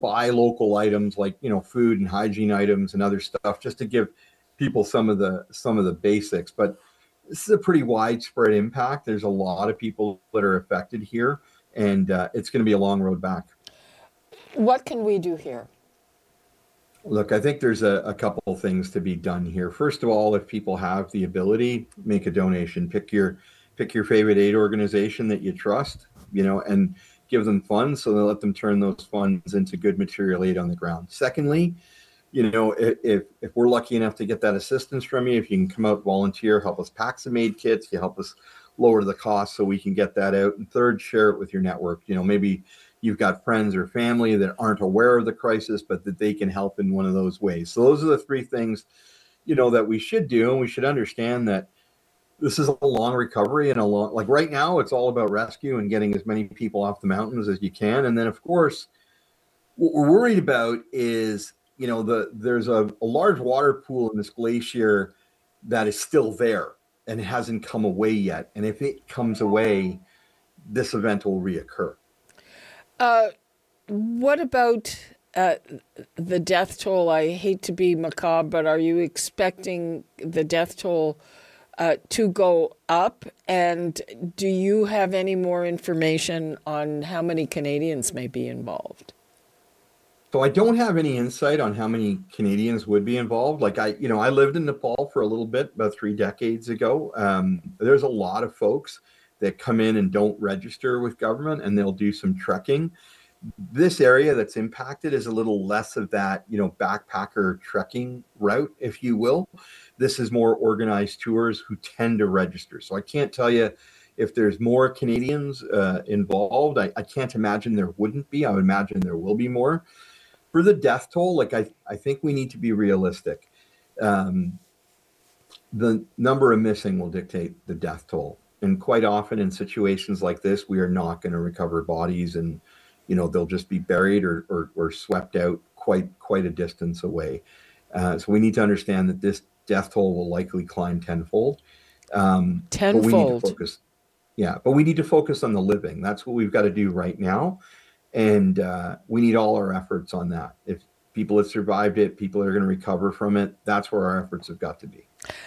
buy local items like, food and hygiene items and other stuff, just to give people some of the basics. But this is a pretty widespread impact. There's a lot of people that are affected here, and it's going to be a long road back. What can we do here? Look, I think there's a couple of things to be done here. First of all, if people have the ability, make a donation. Pick your favorite aid organization that you trust, and give them funds, so they let them turn those funds into good material aid on the ground. Secondly, if we're lucky enough to get that assistance from you, if you can come out, volunteer, help us pack some aid kits, you help us lower the cost so we can get that out. And third, share it with your network. Maybe you've got friends or family that aren't aware of the crisis, but that they can help in one of those ways. So those are the three things, that we should do. And we should understand that this is a long recovery, and like right now, it's all about rescue and getting as many people off the mountains as you can. And then, of course, what we're worried about is, there's a large water pool in this glacier that is still there and it hasn't come away yet. And if it comes away, this event will reoccur. What about the death toll? I hate to be macabre, but are you expecting the death toll to go up? And do you have any more information on how many Canadians may be involved? So I don't have any insight on how many Canadians would be involved. Like I lived in Nepal for a little bit, about 3 decades ago. There's a lot of folks that come in and don't register with government, and they'll do some trekking. This area that's impacted is a little less of that, backpacker trekking route, if you will. This is more organized tours who tend to register. So I can't tell you if there's more Canadians involved. I can't imagine there wouldn't be. I would imagine there will be more. For the death toll, I think we need to be realistic. The number of missing will dictate the death toll. And quite often in situations like this, we are not going to recover bodies, and they'll just be buried or swept out quite a distance away. So we need to understand that this death toll will likely climb tenfold. Tenfold. But we need to focus. Yeah, but we need to focus on the living. That's what we've got to do right now. And we need all our efforts on that. If people have survived it, people are going to recover from it. That's where our efforts have got to be.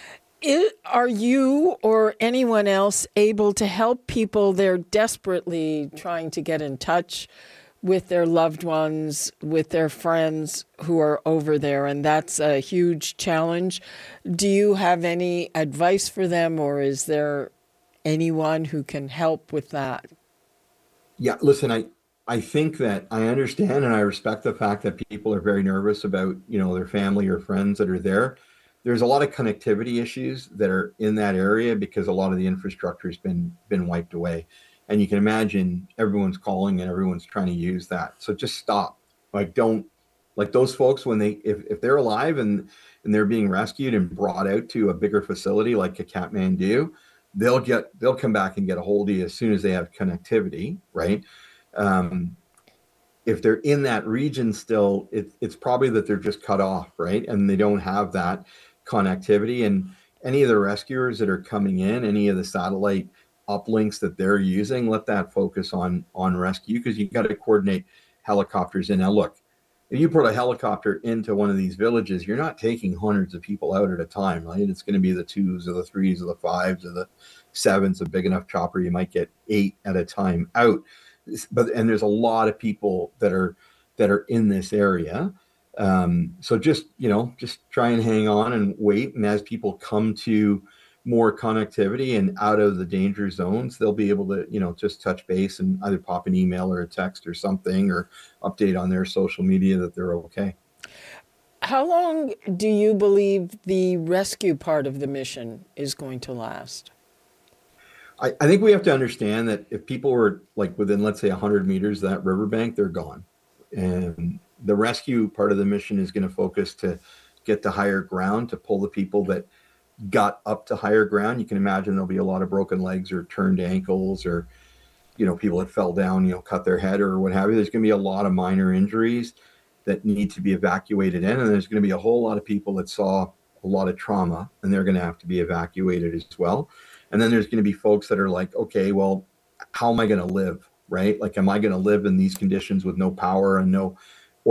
Are you or anyone else able to help people? They're desperately trying to get in touch with their loved ones, with their friends who are over there, and that's a huge challenge. Do you have any advice for them, or is there anyone who can help with that? Yeah, listen, I think that I understand and I respect the fact that people are very nervous about, their family or friends that are there. There's a lot of connectivity issues that are in that area because a lot of the infrastructure has been wiped away. And you can imagine everyone's calling and everyone's trying to use that. So just stop. Don't, those folks, when if they're alive and they're being rescued and brought out to a bigger facility like a Kathmandu, they'll come back and get a hold of you as soon as they have connectivity, right? If they're in that region still, it's probably that they're just cut off, right? And they don't have that connectivity. And any of the rescuers that are coming in, any of the satellite uplinks that they're using, let that focus on rescue, because you got to coordinate helicopters in. Now, look, if you put a helicopter into one of these villages, you're not taking hundreds of people out at a time, right? It's going to be the 2s or the 3s or the 5s or the 7s, a big enough chopper. You might get 8 at a time out. And there's a lot of people that are in this area. So just try and hang on and wait. And as people come to more connectivity and out of the danger zones, they'll be able to, just touch base and either pop an email or a text or something, or update on their social media that they're okay. How long do you believe the rescue part of the mission is going to last? I think we have to understand that if people were within, let's say, 100 meters of that riverbank, they're gone. And the rescue part of the mission is going to focus to get to higher ground, to pull the people that got up to higher ground. You can imagine there'll be a lot of broken legs or turned ankles, or, people that fell down, cut their head or what have you. There's going to be a lot of minor injuries that need to be evacuated in. And there's going to be a whole lot of people that saw a lot of trauma, and they're going to have to be evacuated as well. And then there's going to be folks that are like, okay, well, how am I going to live, right? Am I going to live in these conditions with no power and no